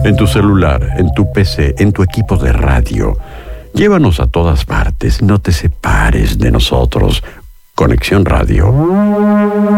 en tu celular, en tu PC, en tu equipo de radio. Llévanos a todas partes, no te separes de nosotros. Conexión Radio.